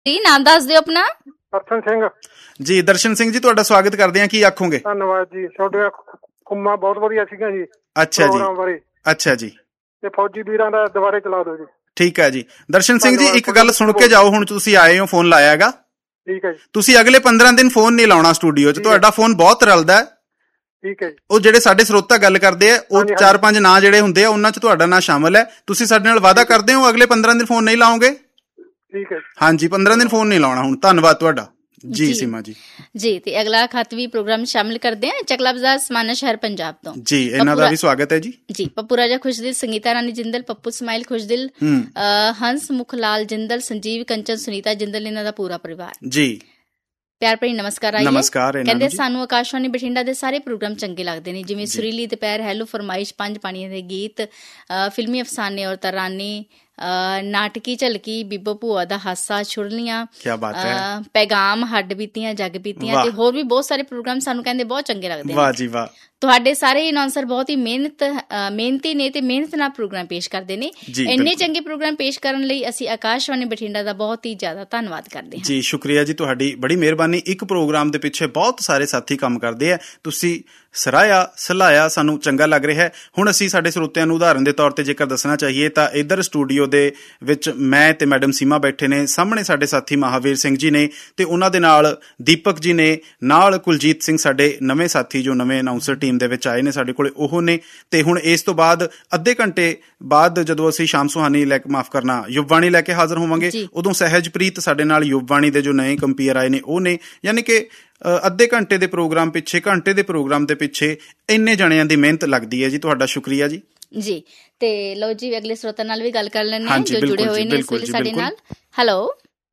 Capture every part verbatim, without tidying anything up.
ਜੀ ਨਾਮ ਦੱਸ ਦਿਓ ਆਪਣਾ। ਦਰਸ਼ਨ ਸਿੰਘ ਜੀ। ਦਰਸ਼ਨ ਸਿੰਘ ਜੀ ਤੁਹਾਡਾ ਸਵਾਗਤ ਕਰਦੇ ਹਾਂ, ਕੀ ਆਖੋਗੇ? ਧੰਨਵਾਦ ਜੀ। ਤੁਹਾਡੇ ਕੁੰਮਾਂ ਬਹੁਤ ਵਧੀਆ ਸੀਗੀਆਂ ਜੀ। ਅੱਛਾ ਜੀ, ਬਾਰੇ ਅੱਛਾ ਜੀ। ਤੇ ਫੌਜੀ ਵੀਰਾਂ ਦਾ ਦੁਬਾਰੇ ਚਲਾ ਦਿਓ ਜੀ। ਠੀਕ ਹੈ ਜੀ। ਦਰਸ਼ਨ ਸਿੰਘ ਜੀ ਇੱਕ ਗੱਲ ਸੁਣ ਕੇ ਜਾਓ, ਹੁਣ ਤੁਸੀਂ ਆਏ ਹੋ ਫੋਨ ਲਾਇਆ ਹੈਗਾ, ਠੀਕ ਹੈ ਜੀ। ਤੁਸੀਂ ਅਗਲੇ ਪੰਦਰਾਂ ਦਿਨ ਫੋਨ ਨਹੀਂ ਲਾਉਣਾ ਸਟੂਡੀਓ 'ਚ, ਤੁਹਾਡਾ ਫੋਨ ਬਹੁਤ ਰਲਦਾ ਹੈ। ਠੀਕ ਹੈ ਜੀ। ਉਹ ਜਿਹੜੇ ਸਾਡੇ ਸਰੋਤਾ ਗੱਲ ਕਰਦੇ ਆ ਉਹ ਚਾਰ ਪੰਜ ਨਾਂ ਜਿਹੜੇ ਹੁੰਦੇ ਆ ਉਹਨਾਂ 'ਚ ਤੁਹਾਡਾ ਨਾਂ ਸ਼ਾਮਲ ਹੈ। ਤੁਸੀਂ ਸਾਡੇ ਨਾਲ ਵਾਅਦਾ ਕਰਦੇ ਹੋ ਅਗਲੇ ਪੰਦਰਾਂ ਦਿਨ ਫੋਨ ਨਹੀਂ ਲਾਓਗੇ? ਠੀਕ ਹੈ ਹਾਂਜੀ, ਪੰਦਰਾਂ ਦਿਨ ਫੋਨ ਨਹੀਂ ਲਾਉਣਾ ਹੁਣ। ਧੰਨਵਾਦ ਤੁਹਾਡਾ ਜੀ ਸੀਮਾ ਜੀ। ਜੀ ਤੇ ਅਗਲਾ ਖਤ ਵੀ ਪ੍ਰੋਗਰਾਮ ਸ਼ਾਮਿਲ ਕਰਦੇ ਆ ਚਕਲਾ ਬਾਜ਼ਾਰ ਸਮਾਣਾ ਸ਼ਹਿਰ ਪੰਜਾਬ ਤੋਂ ਜੀ, ਇਹਨਾਂ ਦਾ ਵੀ ਸਵਾਗਤ ਹੈ ਜੀ। ਜੀ ਪੱਪੂ ਰਾਜਾ ਖੁਸ਼ਦਿਲ, ਸੰਗੀਤਾ ਰਾਣੀ ਜਿੰਦਲ, ਪੱਪੂ ਸਮਾਈਲ ਖੁਸ਼ਦਿਲ, ਹੰਸ ਮੁਖ ਲਾਲ ਜਿੰਦਲ, ਸੰਜੀਵ ਕੰਚਨ, ਸੁਨੀਤਾ ਜਿੰਦਲ, ਇਹਨਾਂ ਦਾ ਪੂਰਾ ਪਰਿਵਾਰ ਜੀ। ਪਿਆਰ ਭਰੀ ਨਮਸਕਾਰ ਆਈਏ। ਨਮਸਕਾਰ। ਕਹਿੰਦੇ ਸਾਨੂੰ ਆਕਾਸ਼ਵਾਣੀ ਬਠਿੰਡਾ ਦੇ ਸਾਰੇ ਪ੍ਰੋਗਰਾਮ ਚੰਗੇ ਲੱਗਦੇ ਨੇ, ਜਿਵੇਂ ਸੁਰੀਲੀ ਦੁਪਹਿਰ, ਹੈਲੋ ਫਰਮਾਇਸ਼, ਪੰਜ ਪਾਣੀਆਂ ਦੇ ਗੀਤ, ਫਿਲਮੀ ਅਫਸਾਨੇ ਔਰ ਤਰਾਨੇ, ਨਾਟਕੀ ਝਲਕੀ, ਬੀਬੋ ਭੂਆ ਦਾ ਹਾਸਾ, ਛੁੜਲੀਆਂ, ਪੈਗਾਮ, ਹੱਡ ਬੀਤੀਆਂ, ਜੱਗ ਬੀਤੀਆਂ, ਤੇ ਹੋਰ ਵੀ ਬਹੁਤ ਸਾਰੇ ਪ੍ਰੋਗਰਾਮ ਸਾਨੂੰ ਕਹਿੰਦੇ ਬਹੁਤ ਚੰਗੇ ਲੱਗਦੇ ਨੇ। ਵਾਹ ਜੀ ਵਾਹ। ਤੁਹਾਡੇ ਸਾਰੇ ਅਨਾਉਂਸਰ ਬਹੁਤ ਹੀ ਮਿਹਨਤ ਮਿਹਨਤੀ ਨੇ ਤੇ ਮਿਹਨਤ ਨਾਲ ਪ੍ਰੋਗਰਾਮ ਪੇਸ਼ ਕਰਦੇ ਨੇ। ਇੰਨੇ ਚੰਗੇ ਪ੍ਰੋਗਰਾਮ ਪੇਸ਼ ਕਰਨ ਲਈ ਅਸੀਂ ਆਕਾਸ਼ਵਾਣੀ ਬਠਿੰਡਾ ਦਾ ਬਹੁਤ ਹੀ ਜ਼ਿਆਦਾ ਧੰਨਵਾਦ ਕਰਦੇ ਹਾਂ ਜੀ। ਸ਼ੁਕਰੀਆ ਜੀ, ਤੁਹਾਡੀ ਬੜੀ ਮਿਹਰਬਾਨੀ। ਇੱਕ ਪ੍ਰੋਗਰਾਮ ਦੇ ਪਿੱਛੇ ਬਹੁਤ ਸਾਰੇ ਸਾਥੀ ਕੰਮ ਕਰਦੇ ਆ, ਤੁਸੀਂ ਸਰਾਇਆ ਸਲਾਇਆ, ਸਾਨੂੰ ਚੰਗਾ ਲੱਗ ਰਿਹਾ ਹੈ। ਹੁਣ ਅਸੀਂ ਸਾਡੇ ਸਰੋਤਿਆਂ ਨੂੰ ਉਦਾਹਰਨ ਦੇ ਤੌਰ ਤੇ ਜੇਕਰ ਦੱਸਣਾ ਚਾਹੀਏ ਤਾਂ ਇੱਧਰ ਸਟੂਡੀਓ ਦੇ ਵਿੱਚ ਮੈਂ ਤੇ ਮੈਡਮ ਸੀਮਾ ਬੈਠੇ ਨੇ, ਸਾਹਮਣੇ ਸਾਡੇ ਸਾਥੀ ਮਹਾਵੀਰ ਸਿੰਘ ਜੀ ਨੇ ਤੇ ਉਹਨਾਂ ਦੇ ਨਾਲ ਦੀਪਕ ਜੀ ਨੇ, ਨਾਲ ਕੁਲਜੀਤ ਸਿੰਘ ਸਾਡੇ ਨਵੇਂ ਸਾਥੀ ਜੋ ਨਵੇਂ ਅਨਾਊਂਸਰ ਟੀਮ ਦੇ ਵਿੱਚ ਆਏ ਨੇ ਸਾਡੇ ਕੋਲੇ ਉਹ ਨੇ। ਤੇ ਹੁਣ ਇਸ ਤੋਂ ਬਾਅਦ ਅੱਧੇ ਘੰਟੇ ਬਾਅਦ ਜਦੋਂ ਅਸੀਂ ਸ਼ਾਮ ਸੁਹਾਨੀ ਲੈ ਕੇ ਮਾਫ ਕਰਨਾ ਯੁਵਵਾਣੀ ਲੈ ਕੇ ਹਾਜ਼ਰ ਹੋਵਾਂਗੇ, ਉਦੋਂ ਸਹਿਜਪ੍ਰੀਤ ਸਾਡੇ ਨਾਲ ਯੁਵਵਾਣੀ ਦੇ ਜੋ ਨਵੇਂ ਕੰਪੀਅਰ ਆਏ ਨੇ ਉਹ ਨੇ। ਯਾਨੀ ਕਿ ਅੱਧੇ ਘੰਟੇ ਦੇ ਪ੍ਰੋਗਰਾਮ ਪਿੱਛੇ, ਘੰਟੇ ਦੇ ਪ੍ਰੋਗਰਾਮ ਦੇ ਪਿੱਛੇ ਇੰਨੇ ਜਣਿਆਂ ਦੀ ਮਿਹਨਤ ਲੱਗਦੀ ਹੈ ਜੀ। ਤੁਹਾਡਾ ਸ਼ੁਕਰੀਆ ਜੀ। ਜੀ ਤੇ ਲਓ ਜੀ ਅਗਲੇ ਸਰੋਤਾ ਨਾਲ ਵੀ ਗੱਲ ਕਰ ਲੈਣੇ ਹਾਂ ਜੋ ਜੁੜੇ ਹੋਏ ਨੇ ਇਸ ਵੇਲੇ ਸਾਡੇ ਨਾਲ। ਹੈਲੋ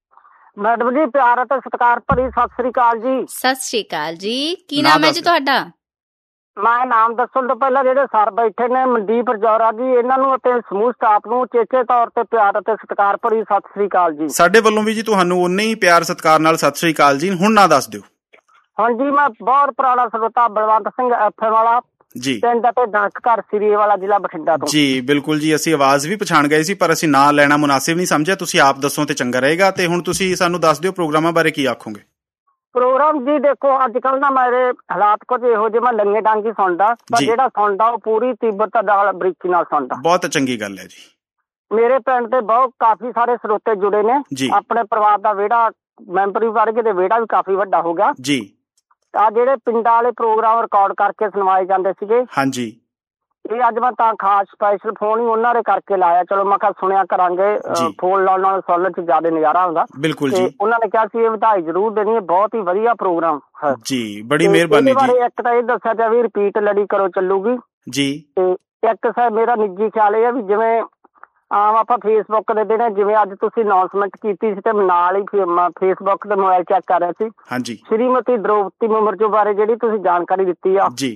ਮੈਡਮ ਜੀ, ਪਿਆਰ ਅਤੇ ਸਤਿਕਾਰ ਭਰੀ ਸਤਿ ਸ੍ਰੀ ਅਕਾਲ ਜੀ। ਸਤਿ ਸ੍ਰੀ ਅਕਾਲ ਜੀ। ਕੀ ਨਾਮ ਹੈ ਜੀ ਤੁਹਾਡਾ? ਮੈਂ ਨਾਮ ਦੱਸਣ ਤੋਂ ਪਹਿਲਾਂ ਜਿਹੜੇ ਸਰ ਬੈਠੇ ਨੇ ਮਨਦੀਪ ਰਜੌਰਾ ਜੀ, ਇਹਨਾਂ ਨੂੰ ਅਤੇ ਸਮੂਹ ਸਟਾਫ ਨੂੰ ਚੇਚੇ ਤੌਰ ਤੇ ਪਿਆਰ ਅਤੇ ਸਤਿਕਾਰ ਭਰੀ ਸਤਿ ਸ੍ਰੀ ਅਕਾਲ ਜੀ। ਸਾਡੇ ਵੱਲੋਂ ਵੀ ਜੀ ਤੁਹਾਨੂੰ ਉਨੇ ਹੀ ਪਿਆਰ ਸਤਿਕਾਰ ਨਾਲ ਸਤਿ ਸ੍ਰੀ ਅਕਾਲ ਜੀ। ਹੁਣ ਨਾ ਦੱਸ ਦਿਓ। ਹਾਂਜੀ, ਮੈਂ ਬਹੁਤ ਪੁਰਾਣਾ ਸਰੋਤਾ ਬਲਵੰਤ ਸਿੰਘ ਐਫ ਐਮ ਵਾਲਾ ਜੀ, ਪਿੰਡ ਅਤੇ ਡਾਕ ਘਰ ਸਿਰੀਏ ਵਾਲਾ, ਜ਼ਿਲ੍ਹਾ ਬਠਿੰਡਾ ਤੋਂ ਜੀ। ਬਿਲਕੁਲ ਜੀ, ਅਸੀਂ ਆਵਾਜ਼ ਵੀ ਪਛਾਣ ਗਏ ਸੀ ਪਰ ਅਸੀਂ ਨਾਂ ਲੈਣਾ ਮੁਨਾਸਿਬ ਨਹੀਂ ਸਮਝਿਆ। ਤੁਸੀਂ ਆਪ ਦੱਸੋ ਤੇ ਚੰਗਾ ਰਹੇਗਾ। ਤੇ ਹੁਣ ਤੁਸੀਂ ਸਾਨੂੰ ਦੱਸ ਦਿਓ ਪ੍ਰੋਗਰਾਮਾਂ ਬਾਰੇ ਕੀ ਆਖੋਗੇ? ਪ੍ਰੋਗਰਾਮ ਜੀ ਦੇਖੋ, ਅੱਜ ਕੱਲ ਨਾ ਮੇਰੇ ਹਾਲਾਤ ਕੁਝ ਇਹੋ ਜਿਹੇ, ਮੈਂ ਲੰਗੇ ਡਾਂਗੀ ਸੁਣਦਾ, ਪਰ ਜਿਹੜਾ ਸੁਣਦਾ ਉਹ ਪੂਰੀ ਤੀਬਰਤਾ ਨਾਲ ਬਰੀਕੀ ਨਾਲ ਸੁਣਦਾ। ਬਹੁਤ ਚੰਗੀ ਗੱਲ ਹੈ ਜੀ। ਮੇਰੇ ਪਿੰਡ ਤੇ ਬਹੁਤ ਕਾਫੀ ਸਾਰੇ ਸਰੋਤੇ ਜੁੜੇ ਨੇ। ਆਪਣੇ ਪਰਿਵਾਰ ਦਾ ਵਿਹੜਾ ਮੈਂਬਰ ਵੀ ਵੜ ਗਏ ਤੇ ਵਿਹੜਾ ਵੀ ਕਾਫੀ ਵੱਡਾ ਹੋ ਗਿਆ ਜੀ। ਆ ਜਿਹੜੇ ਪਿੰਡਾਂ ਵਾਲੇ ਪ੍ਰੋਗਰਾਮ ਰਿਕਾਰਡ ਕਰਕੇ ਸੁਣਵਾਏ ਜਾਂਦੇ ਸੀਗੇ, ਹਾਂਜੀ, ਇਹ ਅੱਜ ਮੈਂ ਤਾਂ ਖਾਸ ਸਪੈਸ਼ਲ ਫੋਨ ਹੀ ਉਹਨਾਂ ਦੇ ਕਰਕੇ ਲਾਇਆ। ਚਲੋ ਮੈਂ ਕਿਹਾ ਸੁਣਿਆ ਕਰਾਂਗੇ, ਫੋਨ ਲਾਉਣ ਨਾਲ ਸੁਣਨ ਚ ਜ਼ਿਆਦਾ ਨਜ਼ਾਰਾ ਆਉਂਦਾ। ਬਿਲਕੁਲ ਜੀ। ਉਹਨਾਂ ਨੇ ਕਿਹਾ ਸੀ ਇਹ ਵਧਾਈ ਜ਼ਰੂਰ ਦੇਣੀ ਹੈ, ਬਹੁਤ ਹੀ ਵਧੀਆ ਪ੍ਰੋਗਰਾਮ ਹੈ ਜੀ। ਬੜੀ ਮਿਹਰਬਾਨੀ ਜੀ। ਇੱਕ ਤਾਂ ਇਹ ਦੱਸਿਆ ਜਾ ਵੀ ਰਿਪੀਟ ਲੜੀ ਕਰੋ ਚੱਲੂਗੀ ਜੀ। ਤੇ ਇੱਕ ਸਰ ਮੇਰਾ ਨਿੱਜੀ ਖਿਆਲ ਇਹ ਹੈ ਵੀ ਜਿਵੇਂ ਆਮ ਆਪਾਂ ਫੇਸਬੁੱਕ ਦੇ ਦਿਨ, ਜਿਵੇਂ ਅੱਜ ਤੁਸੀਂ ਅਨਾਉਂਸਮੈਂਟ ਕੀਤੀ ਸੀ ਤੇ ਨਾਲ ਹੀ ਫੇਸਬੁੱਕ ਤੇ ਮੋਬਾਈਲ ਚੈੱਕ ਕਰ ਰਿਹਾ ਸੀ, ਹਾਂਜੀ, ਸ਼੍ਰੀਮਤੀ ਦ੍ਰੋਪਦੀ ਮੁਰਮੂ ਬਾਰੇ ਜਿਹੜੀ ਤੁਸੀਂ ਜਾਣਕਾਰੀ ਦਿੱਤੀ ਆ ਜੀ।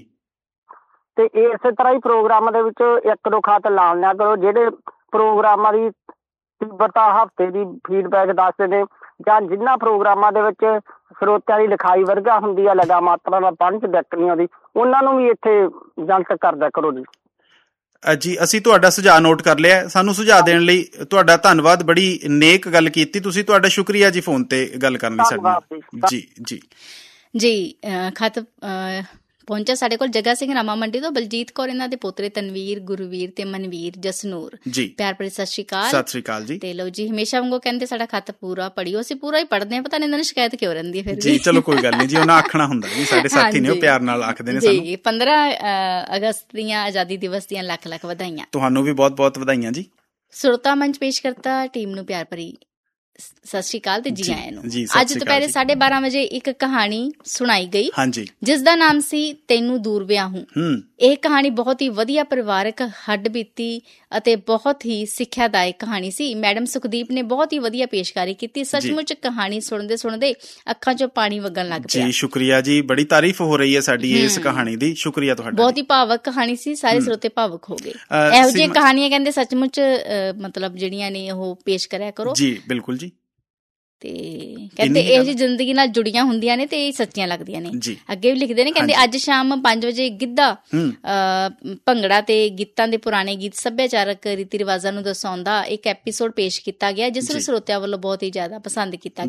ਤੇ ਇਸੇ ਤਰ੍ਹਾਂ ਹੀ ਪ੍ਰੋਗਰਾਮਾਂ ਦੇ ਵਿੱਚ ਇੱਕ ਦੋ ਖਾਤ ਲਾ ਲਿਆ ਕਰੋ, ਜਿਹੜੇ ਪ੍ਰੋਗਰਾਮਾਂ ਦੀ ਤੀਬਰਤਾ ਹਫ਼ਤੇ ਦੀ ਫੀਡਬੈਕ ਦੱਸਦੇ ਨੇ, ਜਾਂ ਜਿਨ੍ਹਾਂ ਪ੍ਰੋਗਰਾਮਾਂ ਦੇ ਵਿੱਚ ਸਰੋਤਿਆਂ ਦੀ ਲਿਖਾਈ ਵਰਗਾ ਹੁੰਦੀ ਆ, ਲਗਾ ਮਾਤਰਾ ਦਾ ਪੰਜ ਡੈਕਣੀਆਂ ਦੀ, ਉਹਨਾਂ ਨੂੰ ਵੀ ਇੱਥੇ ਜਨਤਕ ਕਰਦਿਆ ਕਰੋ ਜੀ। ਜੀ ਅਸੀਂ ਤੁਹਾਡਾ ਸੁਝਾਅ ਨੋਟ ਕਰ ਲਿਆ। ਸਾਨੂੰ ਸੁਝਾਅ ਦੇਣ ਲਈ ਤੁਹਾਡਾ ਧੰਨਵਾਦ। ਬੜੀ ਨੇਕ ਗੱਲ ਕੀਤੀ ਤੁਸੀਂ। ਤੁਹਾਡਾ ਸ਼ੁਕਰੀਆ ਜੀ ਫੋਨ ਤੇ ਗੱਲ ਕਰਨ ਲਈ ਸਾਡੇ ਨਾਲ। ਜੀ ਜੀ ਜੀ। ਖਤ ਪਹੁੰਚਿਆ ਸਾਡੇ ਕੋਲ ਜੱਗਾ ਸਿੰਘ ਰਾਮਾ ਮੰਡੀ ਤੋਂ, ਬਲਜੀਤ ਕੌਰ ਇਹਨਾਂ ਦੇ ਪੋਤਰੇ ਤਨਵੀਰ, ਗੁਰਵੀਰ ਤੇ ਮਨਵੀਰ, ਜਸਨੂਰ ਜੀ। ਪਿਆਰ ਭਰੀ ਸਤਿ ਸ਼੍ਰੀ ਅਕਾਲ। ਸਤਿ ਸ਼੍ਰੀ ਅਕਾਲ ਜੀ। ਤੇ ਲਓ ਜੀ, ਹਮੇਸ਼ਾ ਵਾਂਗੂ ਕਹਿੰਦੇ ਸਾਡਾ ਖਤ ਪੂਰਾ ਪੜ੍ਹਿਓ। ਅਸੀਂ ਪੂਰਾ ਹੀ ਪੜ੍ਹਦੇ ਹਾਂ, ਪਤਾ ਨਹੀਂ ਇਹਨਾਂ ਨੂੰ ਸ਼ਿਕਾਇਤ ਕਿਉਂ ਰਹਿੰਦੀ ਹੈ ਫਿਰ ਜੀ। ਚਲੋ ਕੋਈ ਗੱਲ ਨਹੀਂ ਜੀ, ਉਹਨਾਂ ਆਖਣਾ ਹੁੰਦਾ ਜੀ, ਸਾਡੇ ਸਾਥੀ ਨੇ ਉਹ ਪਿਆਰ ਨਾਲ ਆਖਦੇ ਨੇ ਸਾਨੂੰ ਜੀ। ਪੰਦਰਾਂ ਅਗਸਤ ਦੀਆਂ ਆਜ਼ਾਦੀ ਦਿਵਸ ਦੀਆਂ ਲੱਖ ਲੱਖ ਵਧਾਈਆਂ। ਤੁਹਾਨੂੰ ਵੀ ਬਹੁਤ ਬਹੁਤ ਵਧਾਈਆਂ ਜੀ। ਸਰੋਤਾ ਮੰਚ ਪੇਸ਼ ਕਰਤਾ ਟੀਮ ਨੂੰ ਪਿਆਰ ਭਰੀ ਸਤਿ ਸ਼੍ਰੀ ਅਕਾਲ ਤੇ ਜੀ ਆਇਆਂ ਨੂੰ। ਅੱਜ ਦੁਪਹਿਰੇ ਸਾਢੇ ਬਾਰਾਂ ਵਜੇ ਇੱਕ ਕਹਾਣੀ ਸੁਣਾਈ ਗਈ, ਹਾਂਜੀ, ਜਿਸ ਦਾ ਨਾਮ ਸੀ ਤੈਨੂੰ ਦੂਰ ਵਿਆਹੂੰ। ਇਹ ਕਹਾਣੀ ਬਹੁਤ ਹੀ ਵਧੀਆ ਪਰਿਵਾਰਕ, ਹੱਡ ਬੀਤੀ ਅਤੇ ਬਹੁਤ ਹੀ ਸਿੱਖਿਆਦਾਇਕ ਕਹਾਣੀ ਸੀ। ਮੈਡਮ ਸੁਖਦੀਪ ਨੇ ਬਹੁਤ ਹੀ ਵਧੀਆ ਪੇਸ਼ਕਾਰੀ ਕੀਤੀ। ਸੱਚਮੁੱਚ ਕਹਾਣੀ ਸੁਣਦੇ ਸੁਣਦੇ ਅੱਖਾਂ ਚੋਂ ਪਾਣੀ ਵਗਣ ਲੱਗ ਪਿਆ ਜੀ। ਸ਼ੁਕਰੀਆ ਜੀ, ਬੜੀ ਤਾਰੀਫ ਹੋ ਰਹੀ ਹੈ ਸਾਡੀ ਇਸ ਕਹਾਣੀ ਦੀ। ਸ਼ੁਕਰੀਆ ਤੁਹਾਡਾ। ਬਹੁਤ ਹੀ ਭਾਵਕ ਕਹਾਣੀ ਸੀ, ਸਾਰੇ ਸਰੋਤੇ ਭਾਵੁਕ ਹੋ ਗਏ। ਇਹੋ ਜਿਹੀਆਂ ਕਹਾਣੀਆਂ ਕਹਿੰਦੇ ਸੱਚਮੁੱਚ ਮਤਲਬ ਜਿਹੜੀਆਂ ਨੇ ਉਹ ਪੇਸ਼ ਕਰਿਆ ਕਰੋ ਜੀ। ਬਿਲਕੁਲ ਜੀ। ਤੇ ਕਹਿੰਦੇ ਇਹੋ ਜਿਹੀ ਜ਼ਿੰਦਗੀ ਨਾਲ ਜੁੜੀਆਂ ਹੁੰਦੀਆਂ ਨੇ ਤੇ ਇਹ ਸੱਚੀਆਂ ਲੱਗਦੀਆਂ ਨੇ। ਅੱਗੇ ਵੀ ਲਿਖਦੇ ਨੇ, ਕਹਿੰਦੇ ਅੱਜ ਸ਼ਾਮ ਪੰਜ ਵਜੇ ਗਿੱਧਾ, ਭੰਗੜਾ ਤੇ ਗੀਤਾਂ ਦੇ ਪੁਰਾਣੇ ਗੀਤ, ਸੱਭਿਆਚਾਰਕ ਰੀਤੀ ਰਿਵਾਜ਼ਾਂ ਨੂੰ ਦਰਸਾਉਂਦਾ ਇੱਕ ਐਪੀਸੋਡ ਪੇਸ਼ ਕੀਤਾ ਗਿਆ, ਜਿਸ ਨੂੰ ਸਰੋਤਿਆਂ ਵੱਲੋਂ ਬਹੁਤ ਹੀ ਜ਼ਿਆਦਾ ਪਸੰਦ ਕੀਤਾ